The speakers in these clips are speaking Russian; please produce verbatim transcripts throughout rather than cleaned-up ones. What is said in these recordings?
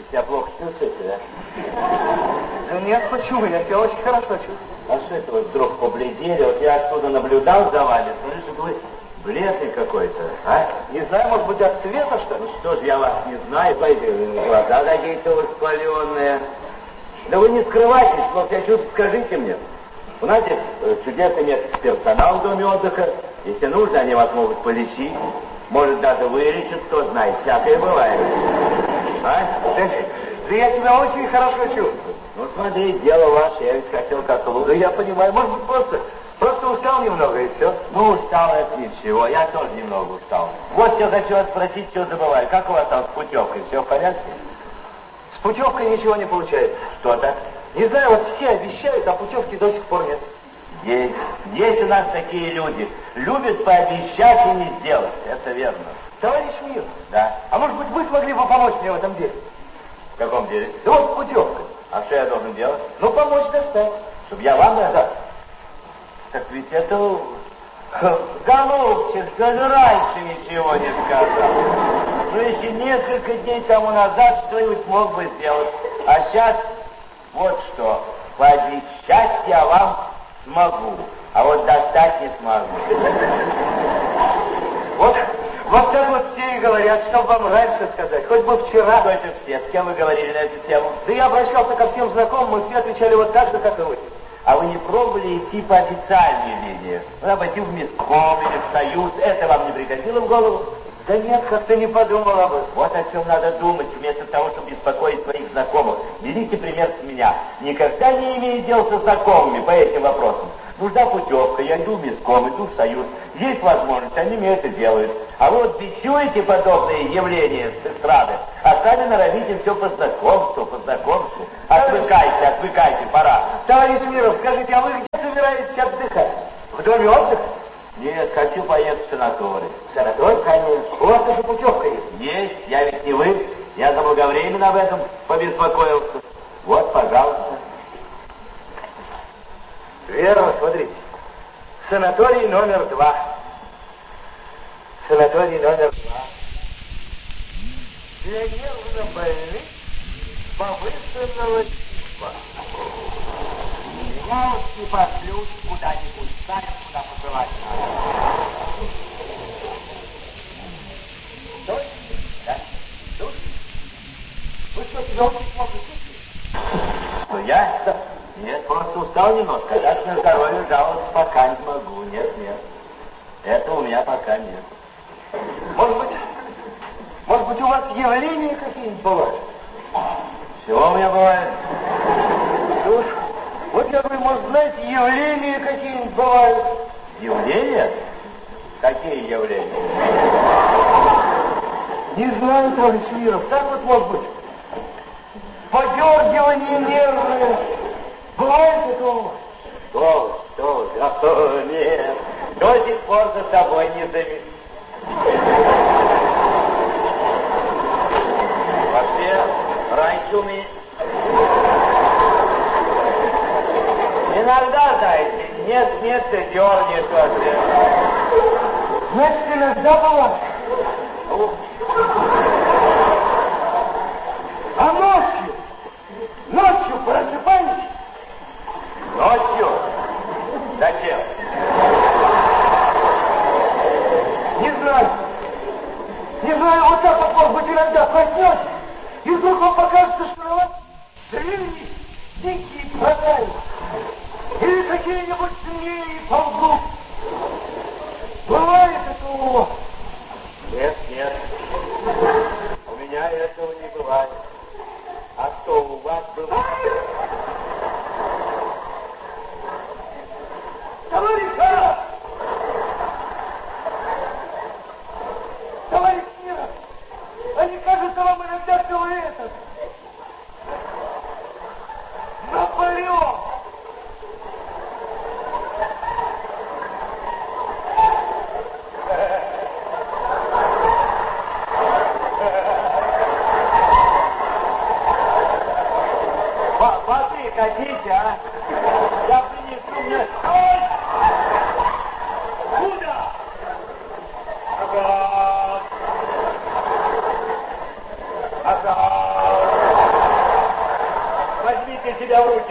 себя плохо чувствуете, да? Да нет, почему? Я себя очень хорошо чувствую. А что это вы вдруг побледнели? Вот я отсюда наблюдал за вами, смотрю, что вы бледный какой-то, а? Не знаю, может быть, от цвета, что ли? Ну что ж, я вас не знаю, пойди, глаза какие-то воспаленные. Да вы не скрывайтесь, но я чувствую, скажите мне. У нас здесь чудесный местный персонал в доме отдыха. Если нужно, они вас могут полечить. Может, даже вылечат, кто знает, всякое бывает. А? Да, да я тебя очень хорошо чувствую. Ну, смотри, дело ваше, я ведь хотел как лучше. Да я понимаю, может быть, просто, просто устал немного, и все. Ну, устал это ничего, я тоже немного устал. Вот я хочу вас спросить, что забываю. Как у вас там с путевкой, все в порядке? С путевкой ничего не получается. Что так? Не знаю, вот все обещают, а путевки до сих пор нет. Есть. Есть у нас такие люди. Любят пообещать и не сделать. Это верно. Товарищ Мир. Да. А может быть, вы смогли бы помочь мне в этом деле? В каком деле? Да вот с путевкой. А что я должен делать? Ну, помочь достать. Чтобы я вам дал? Да. Так ведь это... Голубчик, что же раньше ничего не сказал? Ну, если несколько дней тому назад что-нибудь мог бы сделать. А сейчас вот что. Пообещать я вам смогу, а вот достать не смогу. Вот, вот так вот все и говорят, что вам раньше сказать. Хоть бы вчера. Что это все? С кем вы говорили на эту тему? Да я обращался ко всем знакомым, и все отвечали вот так же, как и вы. А вы не пробовали идти по официальной линии? Ну, обойти в местком или в союз. Это вам не приходило в голову? Да нет, как-то не подумал об этом. Вот о чем надо думать, вместо того, чтобы беспокоить своих знакомых. Берите пример с меня. Никогда не имею дел со знакомыми по этим вопросам. Нужна путевка, я иду в местком, иду в союз. Есть возможность, они мне это делают. А вот бичуете подобные явления с эстрады, а сами норовите все по знакомству, по знакомству. Отвыкайте, отвыкайте, пора. Товарищ Миров, скажите, а вы где собираетесь отдыхать? В доме отдыха? Нет, хочу поехать в санаторий. В санаторий? Конечно. У вас тоже путевка есть? Есть, я ведь не вы. Я заблаговременно об этом побеспокоился. Вот, пожалуйста. Верно, смотрите. Санаторий номер два. Санаторий номер два. Для нервнобольных повышенного типа. Я вот не пошлют куда-нибудь, знаешь, куда посылать. Что? Да? Что? Вы что, себя очень плохо чувствуете? Ну, я? Да. Нет, просто устал немножко. Я на здоровье жаловаться пока не могу. Нет, нет. Этого у меня пока нет. Может быть, может быть, у вас явления какие-нибудь бывают? Чего у меня бывает? Что ж, вот я говорю, может, знаете, явления какие-нибудь бывают? Явления? Какие явления? Не знаю, товарищ Миров, так вот может быть. Подергивание нервное. Бывает это у вас? Что, что, что, нет. До сих пор за собой не заметил. Вообще, раньше у меня... Иногда, знаете, нет, нет, ты дернешь вообще. Значит, иногда бывает. А ночью? Ночью просыпаетесь? Ночью? Зачем? Не знаю. Не знаю, вот так вот, может быть, иногда проснетесь, и вдруг вам покажется, что на вас древние дикие проказы. Или какие-нибудь змеи ползут. Бывает это у вас? Нет, нет. У меня этого не бывает. А что у вас бывает? Товарищ Миров! Товарищ Миров! А не кажется вам иногда, что вы этот... Наполеон!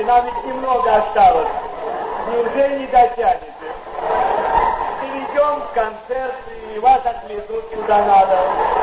нам ведь немного осталось. Неужели не дотянете? Перейдем в концерт, и вас отвезут куда надо.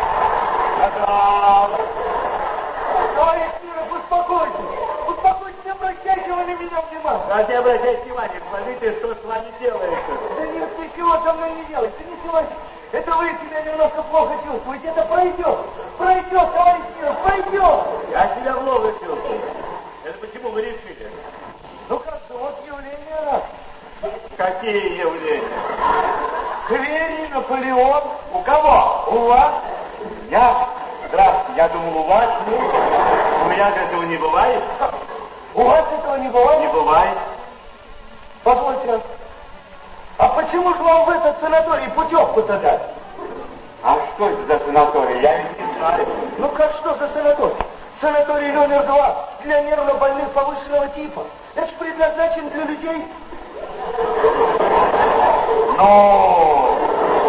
Ага. Товарищ Киров, успокойтесь. Успокойтесь, не обращайте вы на меня внимания. А не обращайте внимания, смотрите, что с вами делается. Да нет, ничего со мной не делайте, ничего. Это вы себя немножко плохо чувствуете. Это пройдет. Пройдет, товарищ Киров, пройдет. Я себя плохо чувствую. Это почему вы решили? Ну как же, вот явление раз. Какие явления? Хвери, Наполеон. У кого? У вас? Я? Здравствуйте, я думал, у вас. У меня этого не бывает. У вас этого не бывает? Не бывает. Позвольте, а почему же вам в этот санаторий путевку-то дать? А что это за санаторий? Я не знаю. Ну как что за санаторий? Санаторий номер два для нервнобольных повышенного типа. Это же предназначен для людей. Ну...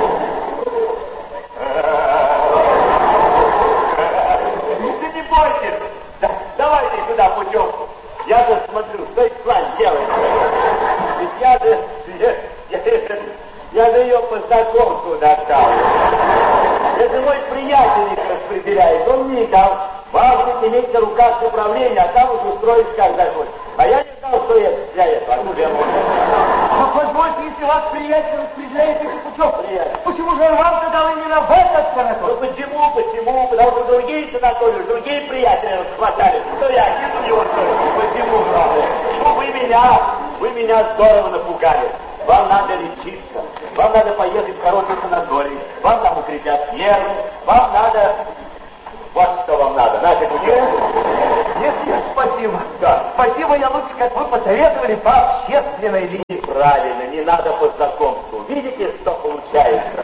Ты не бойтесь. Да, давайте сюда путевку. Я же смотрю, что и с вами делает. Ведь я же... Я, я, я же ее по знакомству достал. Это мой приятель их распределяет. Он мне дал. Важно иметь на руках управление, а там уже устроить как захочешь. А я не знал, что это для этого. Откуда я могу? Ну, позвольте, если вас приятель распределяет эти путевки, Приятель. почему же он вам-то дал именно в этот санаторий? Ну почему, почему? Потому что другие санатории, другие приятели расхватали. Что я один у него, что ли? Почему, главное? Ну вы меня, вы меня здорово напугали. Вам надо лечиться, вам надо поехать в хороший санаторий, вам там укрепят нервы, вам надо... Вот что вам надо, нафиг путевку. Нет, нет, спасибо. Да. Спасибо, я лучше, как вы посоветовали, по общественной линии. Неправильно, не надо по знакомству. Видите, что получается?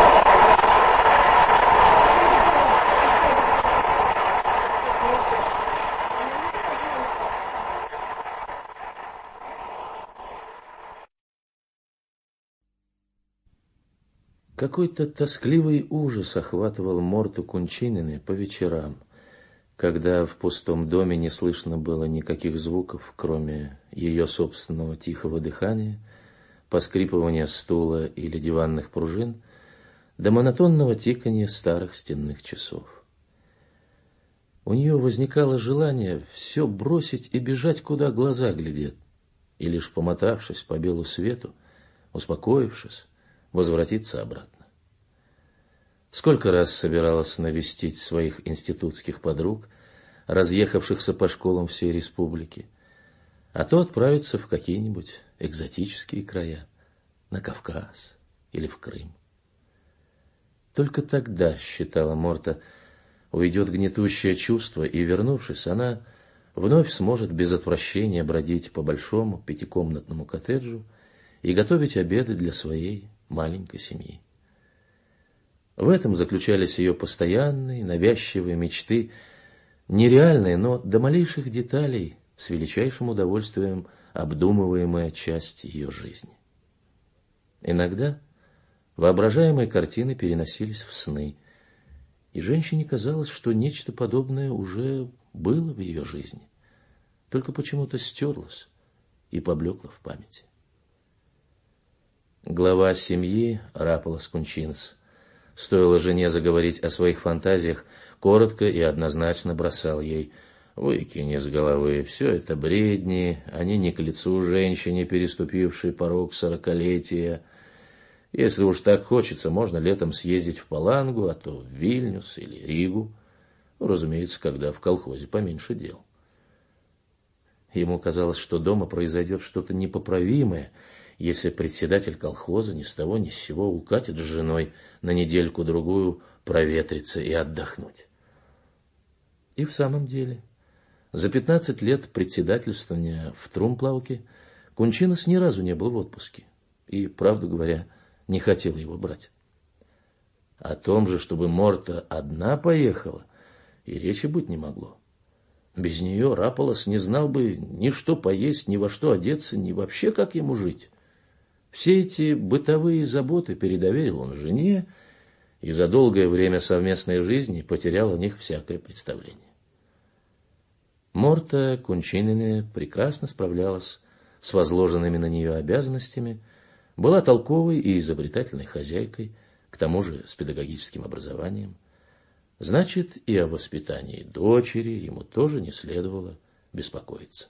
Какой-то тоскливый ужас охватывал Морту Кунчининой по вечерам, когда в пустом доме не слышно было никаких звуков, кроме ее собственного тихого дыхания, поскрипывания стула или диванных пружин, до монотонного тикания старых стенных часов. У нее возникало желание все бросить и бежать, куда глаза глядят, и лишь помотавшись по белу свету, успокоившись, возвратиться обратно. Сколько раз собиралась навестить своих институтских подруг, разъехавшихся по школам всей республики, а то отправиться в какие-нибудь экзотические края, на Кавказ или в Крым. Только тогда, считала Морта, уйдет гнетущее чувство, и, вернувшись, она вновь сможет без отвращения бродить по большому пятикомнатному коттеджу и готовить обеды для своей маленькой семьи. В этом заключались ее постоянные, навязчивые мечты, нереальные, но до малейших деталей, с величайшим удовольствием обдумываемая часть ее жизни. Иногда воображаемые картины переносились в сны, и женщине казалось, что нечто подобное уже было в ее жизни, только почему-то стерлось и поблекло в памяти. Глава семьи Рапалос Кунчинс, стоило жене заговорить о своих фантазиях, коротко и однозначно бросал ей: «Выкини с головы, все это бредни, они не к лицу женщине, переступившей порог сорокалетия. Если уж так хочется, можно летом съездить в Палангу, а то в Вильнюс или Ригу, ну, разумеется, когда в колхозе поменьше дел». Ему казалось, что дома произойдет что-то непоправимое, если председатель колхоза ни с того ни с сего укатит с женой на недельку-другую проветриться и отдохнуть. И в самом деле, за пятнадцать лет председательствования в Трумплауке Кунчинос ни разу не был в отпуске и, правду говоря, не хотел его брать. О том же, чтобы Морта одна поехала, и речи быть не могло. Без нее Рапалос не знал бы ни что поесть, ни во что одеться, ни вообще как ему жить. Все эти бытовые заботы передоверил он жене, и за долгое время совместной жизни потерял о них всякое представление. Морта Кунчинине прекрасно справлялась с возложенными на нее обязанностями, была толковой и изобретательной хозяйкой, к тому же с педагогическим образованием. Значит, и о воспитании дочери ему тоже не следовало беспокоиться.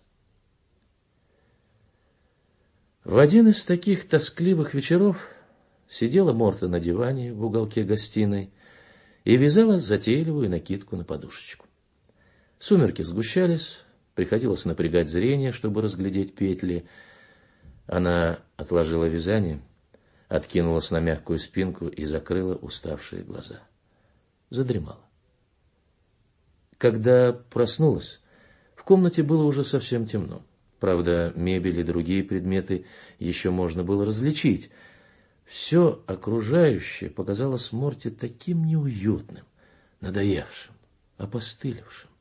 В один из таких тоскливых вечеров сидела Морта на диване в уголке гостиной и вязала затейливую накидку на подушечку. Сумерки сгущались, приходилось напрягать зрение, чтобы разглядеть петли. Она отложила вязание, откинулась на мягкую спинку и закрыла уставшие глаза. Задремала. Когда проснулась, в комнате было уже совсем темно. Правда, мебель и другие предметы еще можно было различить. Все окружающее показалось Морте таким неуютным, надоевшим, опостылевшим.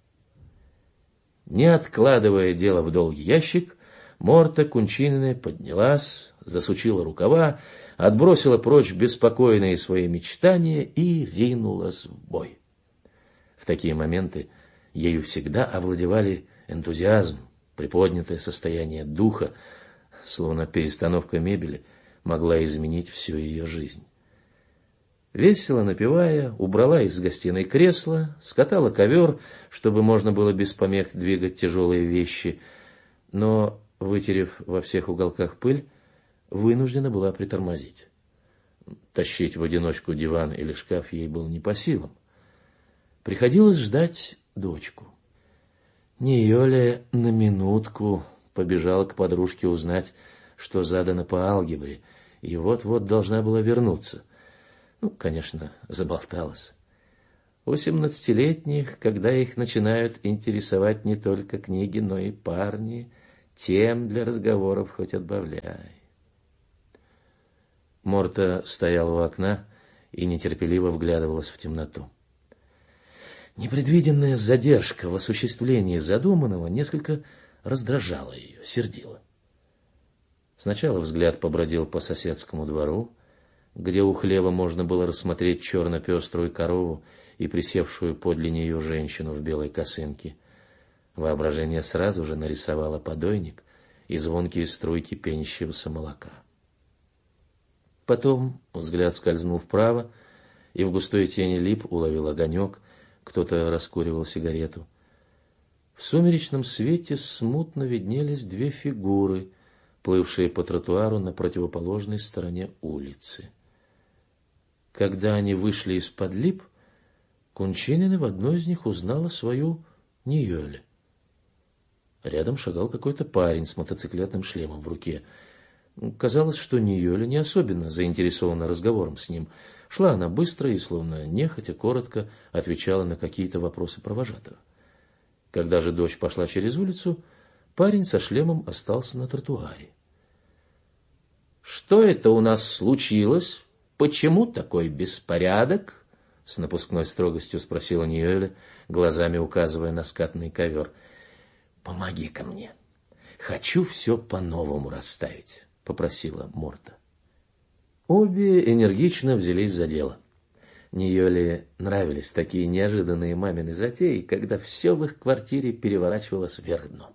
Не откладывая дело в долгий ящик, Морта Кунчинине поднялась, засучила рукава, отбросила прочь беспокойные свои мечтания и ринулась в бой. В такие моменты ею всегда овладевали энтузиазм, приподнятое состояние духа, словно перестановка мебели могла изменить всю ее жизнь. Весело напевая, убрала из гостиной кресло, скатала ковер, чтобы можно было без помех двигать тяжелые вещи, но, вытерев во всех уголках пыль, вынуждена была притормозить. Тащить в одиночку диван или шкаф ей было не по силам. Приходилось ждать дочку. Не ее ли на минутку побежала к подружке узнать, что задано по алгебре, и вот-вот должна была вернуться. Ну, конечно, заболталась. У семнадцатилетних, когда их начинают интересовать не только книги, но и парни, тем для разговоров хоть отбавляй. Морта стояла у окна и нетерпеливо вглядывалась в темноту. Непредвиденная задержка в осуществлении задуманного несколько раздражала ее, сердила. Сначала взгляд побродил по соседскому двору, где у хлева можно было рассмотреть черно-пеструю корову и присевшую подле нее женщину в белой косынке. Воображение сразу же нарисовало подойник и звонкие струйки пенящегося молока. Потом взгляд скользнул вправо, и в густой тени лип уловил огонек, кто-то раскуривал сигарету. В сумеречном свете смутно виднелись две фигуры, плывшие по тротуару на противоположной стороне улицы. Когда они вышли из-под лип, Кунчинине в одной из них узнала свою Ниёле. Рядом шагал какой-то парень с мотоциклетным шлемом в руке. Казалось, что Ниёле не особенно заинтересована разговором с ним. Шла она быстро и, словно нехотя, коротко отвечала на какие-то вопросы провожатого. Когда же дочь пошла через улицу, парень со шлемом остался на тротуаре. «Что это у нас случилось? Почему такой беспорядок?» С напускной строгостью спросила Ниёле, глазами указывая на скатный ковер. «Помоги-ка мне. Хочу все по-новому расставить», — попросила Морта. Обе энергично взялись за дело. Ниёле нравились такие неожиданные мамины затеи, когда все в их квартире переворачивалось вверх дном.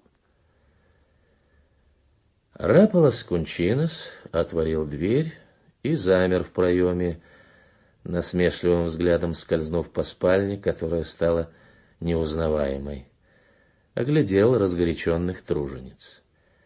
Рапалос Кунчинос отворил дверь и замер в проеме, насмешливым взглядом скользнув по спальне, которая стала неузнаваемой. Оглядел разгоряченных тружениц.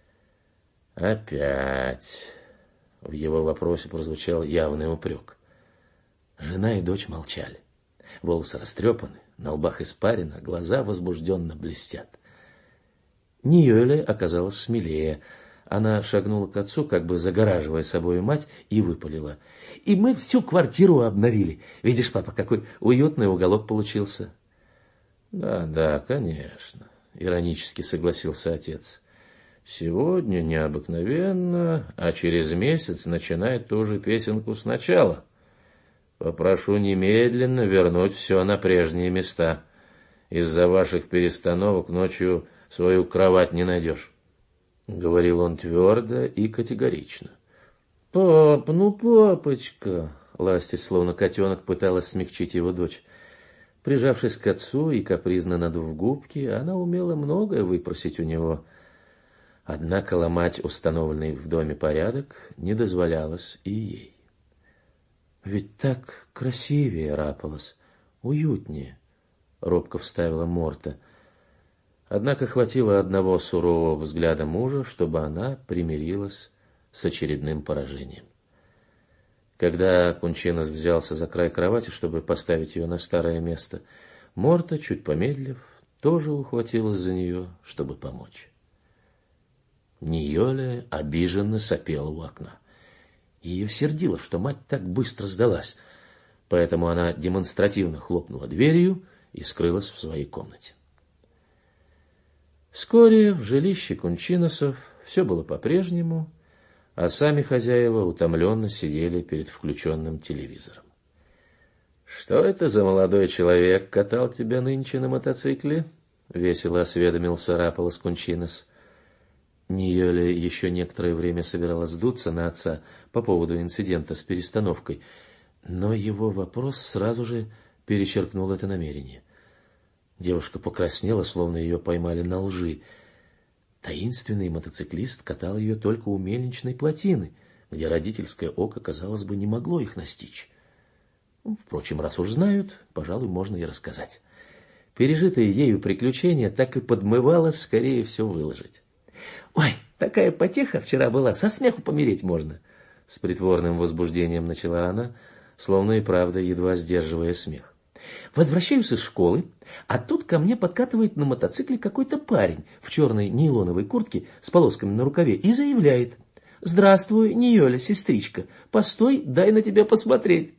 «Опять!» — в его вопросе прозвучал явный упрек. Жена и дочь молчали. Волосы растрепаны, на лбах испарина, глаза возбужденно блестят. Ниёле оказалась смелее. Она шагнула к отцу, как бы загораживая собой мать, и выпалила. «И мы всю квартиру обновили. Видишь, папа, какой уютный уголок получился». «Да, да, конечно», — иронически согласился отец. «Сегодня необыкновенно, а через месяц начинает ту же песенку сначала. Попрошу немедленно вернуть все на прежние места. Из-за ваших перестановок ночью свою кровать не найдешь», — говорил он твердо и категорично. «Пап, ну папочка!» — Ласти, словно котенок, пыталась смягчить его дочь. Прижавшись к отцу и капризно надув губки, она умела многое выпросить у него. Однако ломать установленный в доме порядок не дозволялось и ей. «Ведь так красивее, Рапалос, уютнее», — робко вставила Морта. Однако хватило одного сурового взгляда мужа, чтобы она примирилась с очередным поражением. Когда Кунчинос взялся за край кровати, чтобы поставить ее на старое место, Морта, чуть помедлив, тоже ухватилась за нее, чтобы помочь. Ньоле обиженно сопела у окна. Ее сердило, что мать так быстро сдалась, поэтому она демонстративно хлопнула дверью и скрылась в своей комнате. Вскоре в жилище Кунчиносов все было по-прежнему, а сами хозяева утомленно сидели перед включенным телевизором. «Что это за молодой человек катал тебя нынче на мотоцикле?» — весело осведомился Рапалос Кунчинос. Ньоле еще некоторое время собиралась дуться на отца по поводу инцидента с перестановкой, но его вопрос сразу же перечеркнул это намерение. Девушка покраснела, словно ее поймали на лжи. Таинственный мотоциклист катал ее только у мельничной плотины, где родительское око, казалось бы, не могло их настичь. Впрочем, раз уж знают, пожалуй, можно и рассказать. Пережитое ею приключение так и подмывало скорее все выложить. «Ой, такая потеха вчера была, со смеху помереть можно!» С притворным возбуждением начала она, словно и правда едва сдерживая смех. «Возвращаюсь из школы, а тут ко мне подкатывает на мотоцикле какой-то парень в черной нейлоновой куртке с полосками на рукаве и заявляет: «Здравствуй, Ньоле, сестричка, постой, дай на тебя посмотреть».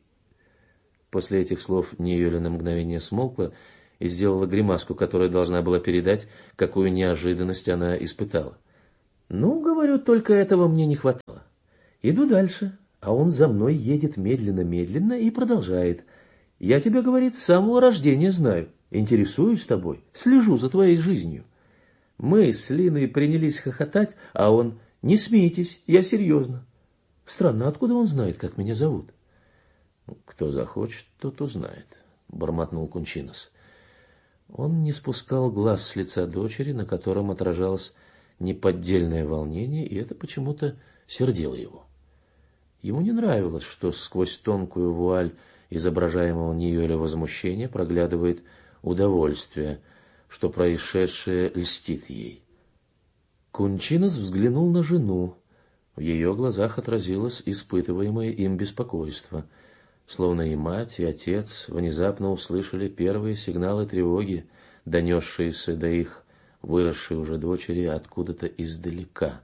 После этих слов Ньоле на мгновение смолкла и сделала гримаску, которая должна была передать, какую неожиданность она испытала. «Ну, говорю, только этого мне не хватало. Иду дальше, а он за мной едет медленно-медленно и продолжает: «Я тебя, — говорит, — с самого рождения знаю, интересуюсь тобой, слежу за твоей жизнью». Мы с Линой принялись хохотать, а он: «Не смейтесь, я серьезно». Странно, откуда он знает, как меня зовут? «Кто захочет, тот узнает», — бормотнул Кунчинос. Он не спускал глаз с лица дочери, на котором отражалось неподдельное волнение, и это почему-то сердило его. Ему не нравилось, что сквозь тонкую вуаль изображаемого Ньоле возмущения проглядывает удовольствие, что происшедшее льстит ей. Кунчинос взглянул на жену. В ее глазах отразилось испытываемое им беспокойство, словно и мать, и отец внезапно услышали первые сигналы тревоги, донесшиеся до их выросшей уже дочери откуда-то издалека.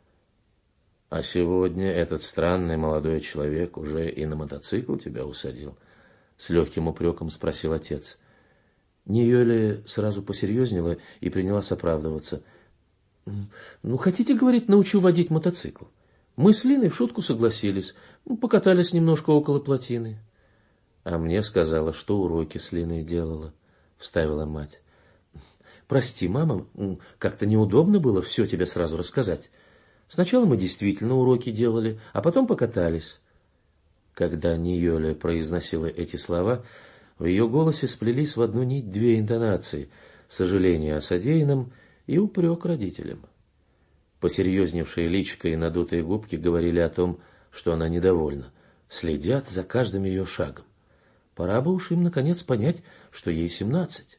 «А сегодня этот странный молодой человек уже и на мотоцикл тебя усадил?» — с легким упреком спросил отец. Ньоле сразу посерьезнела и принялась оправдываться. «Ну, хотите, — говорит, — научу водить мотоцикл. Мы с Линой в шутку согласились, покатались немножко около плотины». «А мне сказала, что уроки с Линой делала», — вставила мать. «Прости, мама, как-то неудобно было все тебе сразу рассказать. Сначала мы действительно уроки делали, а потом покатались». Когда Ньоле произносила эти слова, в ее голосе сплелись в одну нить две интонации — сожаление о содеянном и упрек родителям. Посерьезневшие личико и надутые губки говорили о том, что она недовольна, следят за каждым ее шагом. Пора бы уж им, наконец, понять, что ей семнадцать.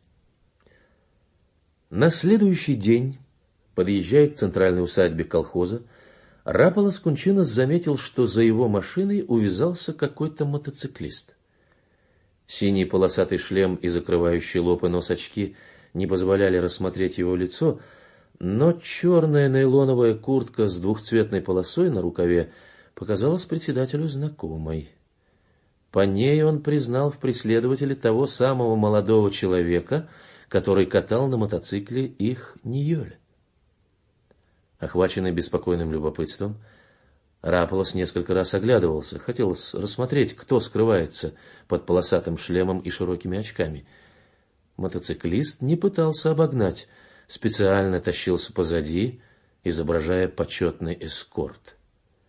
На следующий день, подъезжая к центральной усадьбе колхоза, Рапалос Кунчинос заметил, что за его машиной увязался какой-то мотоциклист. Синий полосатый шлем и закрывающий лоб и нос очки не позволяли рассмотреть его лицо, но черная нейлоновая куртка с двухцветной полосой на рукаве показалась председателю знакомой. По ней он признал в преследователе того самого молодого человека, который катал на мотоцикле их Ньоле. Охваченный беспокойным любопытством, Рапалос несколько раз оглядывался, хотелось рассмотреть, кто скрывается под полосатым шлемом и широкими очками. Мотоциклист не пытался обогнать, специально тащился позади, изображая почетный эскорт.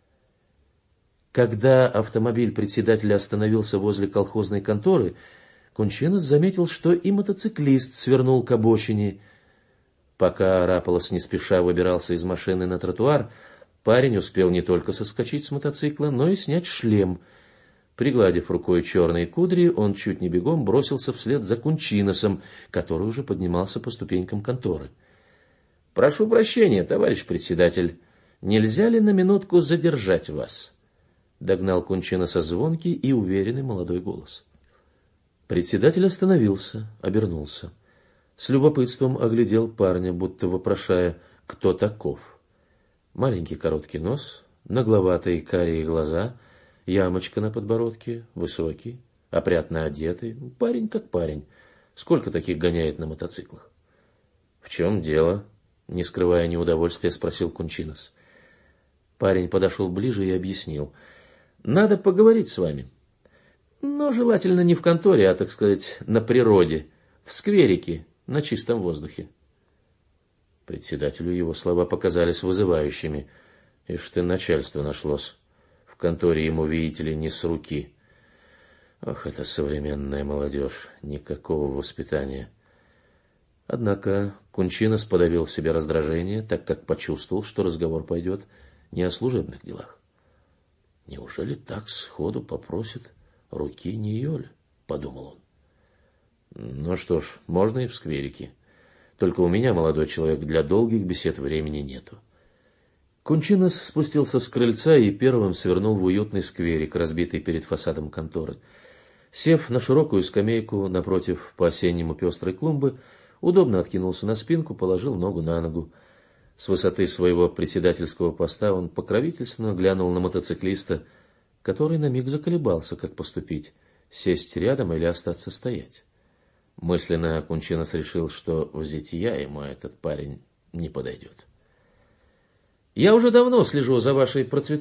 Когда автомобиль председателя остановился возле колхозной конторы, Кунчинос заметил, что и мотоциклист свернул к обочине. Пока Раполос не спеша выбирался из машины на тротуар, парень успел не только соскочить с мотоцикла, но и снять шлем. Пригладив рукой черные кудри, он чуть не бегом бросился вслед за Кунчиносом, который уже поднимался по ступенькам конторы. «Прошу прощения, товарищ председатель, нельзя ли на минутку задержать вас?» Догнал Кунчиноса звонкий и уверенный молодой голос. Председатель остановился, обернулся. С любопытством оглядел парня, будто вопрошая, кто таков. Маленький короткий нос, нагловатые карие глаза, ямочка на подбородке, высокий, опрятно одетый, парень как парень. Сколько таких гоняет на мотоциклах? «В чем дело?» — не скрывая неудовольствия, спросил Кунчинос. Парень подошел ближе и объяснил. «Надо поговорить с вами. Но желательно не в конторе, а, так сказать, на природе, в скверике, на чистом воздухе». Председателю его слова показались вызывающими. Ишь ты, начальство нашлось. В конторе ему, видите ли, не с руки. Ох, это современная молодежь, никакого воспитания. Однако Кунчинос подавил в себе раздражение, так как почувствовал, что разговор пойдет не о служебных делах. «Неужели так сходу попросит руки Ниоль?» — подумал он. «Ну что ж, можно и в скверике. Только у меня, молодой человек, для долгих бесед времени нету». Кунчинос спустился с крыльца и первым свернул в уютный скверик, разбитый перед фасадом конторы. Сев на широкую скамейку напротив по-осеннему пестрой клумбы, удобно откинулся на спинку, положил ногу на ногу. С высоты своего председательского поста он покровительственно глянул на мотоциклиста, который на миг заколебался, как поступить, сесть рядом или остаться стоять. Мысленно Кунчинос решил, что в зятья ему этот парень не подойдет. «Я уже давно слежу за вашей процветающей